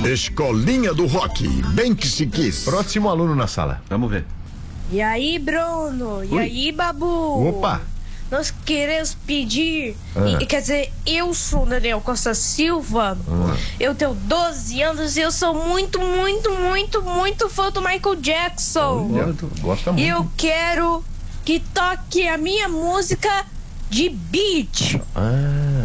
Escolinha do Rock, bem que se quis. Próximo aluno na sala. Vamos ver. E aí, Bruno? E aí, Babu? Opa! Nós queremos pedir, quer dizer, eu sou Daniel Costa Silva, eu tenho 12 anos e eu sou muito fã do Michael Jackson. Gosta muito. E eu quero que toque a minha música de Beat.